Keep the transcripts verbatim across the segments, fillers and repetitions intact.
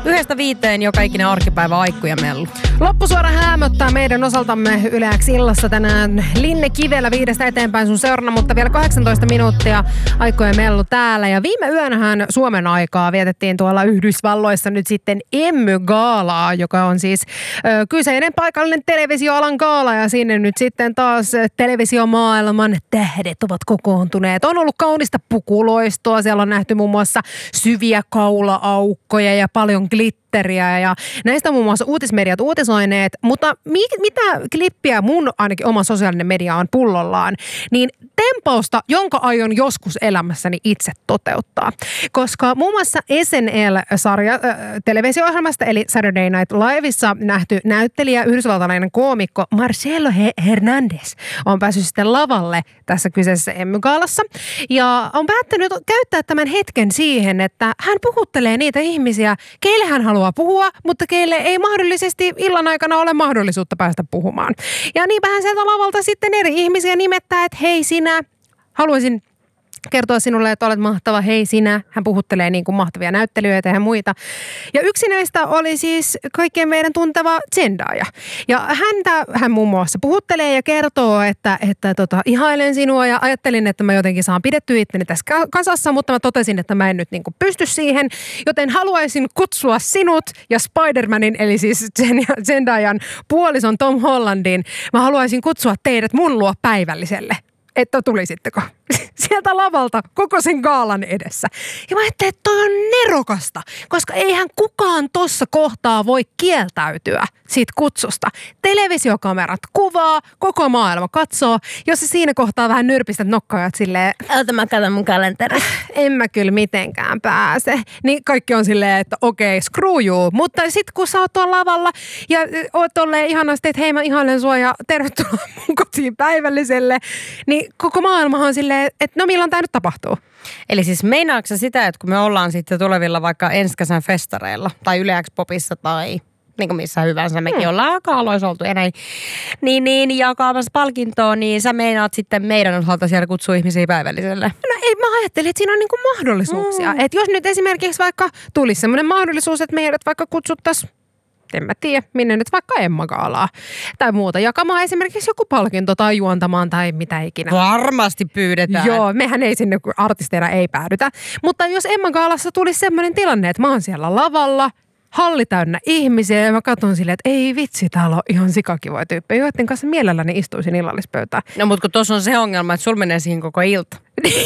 Yhdestä viiteen joka ikinen arkipäivä Aikku ja Mellu. Loppusuora häämöttää meidän osaltamme Yle X illassa tänään. Linne Kivelä viidestä eteenpäin sun seurana, mutta vielä kahdeksantoista minuuttia Aikku ja Mellu täällä. Ja viime yönähän Suomen aikaa vietettiin tuolla Yhdysvalloissa nyt sitten Emmy-gaalaa, joka on siis ö, kyseinen paikallinen televisioalan gaala. Ja sinne nyt sitten taas televisiomaailman tähdet ovat kokoontuneet. On ollut kaunista pukuloistoa, siellä on nähty muun muassa syviä kaula-aukkoja ja paljon glitteriä ja näistä muun muassa uutismediat uutisoineet, mutta mi- mitä klippiä mun ainakin oma sosiaalinen media on pullollaan, niin tempausta, jonka aion joskus elämässäni itse toteuttaa. Koska muun muassa S N L-sarja äh, televisio-ohjelmasta eli Saturday Night Liveissa nähty näyttelijä, yhdysvaltalainen koomikko Marcelo Hernandez on päässyt sitten lavalle tässä kyseisessä Emmy-gaalassa ja on päättänyt käyttää tämän hetken siihen, että hän puhuttelee niitä ihmisiä, keille hän haluaa puhua, mutta keille ei mahdollisesti illan aikana ole mahdollisuutta päästä puhumaan. Ja niinpä hän sieltä lavalta sitten eri ihmisiä nimettää, että hei sinä, haluaisin kertoa sinulle, että olet mahtava, hei sinä. Hän puhuttelee niin kuin mahtavia näyttelijöitä ja muita. Ja yksi näistä oli siis kaikkien meidän tunteva Zendaya. Ja häntä hän muun muassa puhuttelee ja kertoo, että, että tota, ihailen sinua ja ajattelin, että mä jotenkin saan pidettyä itteni tässä kasassa, mutta mä totesin, että mä en nyt niin kuin pysty siihen, joten haluaisin kutsua sinut ja Spider-Manin, eli siis Zendayan puolison Tom Hollandin, mä haluaisin kutsua teidät mun luo päivälliselle. Että tulisitteko sieltä lavalta koko sen gaalan edessä. Ja mä ajattelin, että toi on nerokasta, koska eihän kukaan tossa kohtaa voi kieltäytyä siitä kutsusta. Televisiokamerat kuvaa, koko maailma katsoo. Jos se siinä kohtaa vähän nyrpistät nokkaajat silleen, Ältä mä katson mun kalenteri. En mä kyllä mitenkään pääse. Niin kaikki on silleen, että okei, screw you. Mutta sit kun sä oot tuolla lavalla ja oot tolleen ihanasti, että hei mä ihailen sua ja tervetuloa mun kotiin päivälliselle, niin koko maailmahan on silleen, että no milloin tää nyt tapahtuu? Eli siis meinaatko sä sitä, että kun me ollaan sitten tulevilla vaikka ensi kesän festareilla tai Yle X Popissa tai niin kuin missä hyvänsä mekin hmm. ollaan kaaloissa oltu ja näin, niin, niin jakaamassa palkintoa, niin sä meinaat sitten meidän osalta siellä kutsua ihmisiä päivälliselle? No ei, mä ajattelin, että siinä on niinku mahdollisuuksia. Hmm. Että jos nyt esimerkiksi vaikka tulisi semmoinen mahdollisuus, että meidät vaikka kutsuttaisiin, en mä tiedä, minne nyt vaikka Emma-gaalaa tai muuta, jakamaan esimerkiksi joku palkinto tai juontamaan tai mitä ikinä. Varmasti pyydetään. Joo, mehän ei sinne artisteina ei päädytä. Mutta jos Emma-gaalassa tulisi semmoinen tilanne, että mä oon siellä lavalla, halli täynnä ihmisiä ja mä katson silleen, että ei vitsi, täällä on ihan sikakivoja tyyppejä, joiden kanssa mielelläni istuisin illallispöytään. No mutta kun tuossa on se ongelma, että sul menee siihen koko ilta.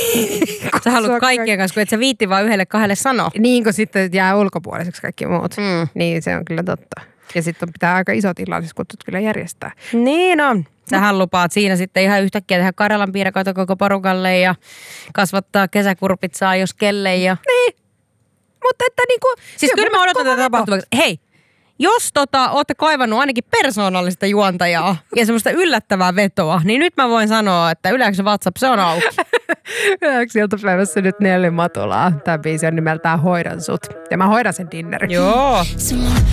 Sä haluat kaikkien kanssa, kun et sä viitti vaan yhdelle kahdelle sanoa. Niin, kun sitten jää ulkopuoliseksi kaikki muut. Mm. Niin, se on kyllä totta. Ja sitten pitää aika isot illalliskutsut kyllä järjestää. Niin on. Sähän lupaat siinä sitten ihan yhtäkkiä tehdä Karjalan piirakoita koko porukalle ja kasvattaa kesäkurpitsaa jos kelle ja... Niin. Mutta että niinku... Siis kyllä mä odotan tätä tapahtumaksi. Hei, jos tota, ootte kaivannut ainakin persoonallista juontajaa ja semmoista yllättävää vetoa, niin nyt mä voin sanoa, että Yle X WhatsApp, se on auki. Yle X iltapäivässä nyt Nelly Matulaa. Tämä biisi on nimeltään Hoidan sut. Ja mä hoidan sen dinnerin. Joo.